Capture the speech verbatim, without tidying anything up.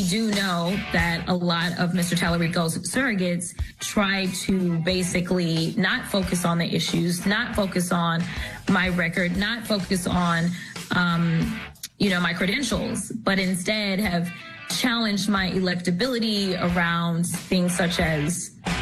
we do know that a lot of Mister Tallarico's surrogates try to basically not focus on the issues, not focus on my record, not focus on, um, you know, my credentials, but instead have challenged my electability around things such as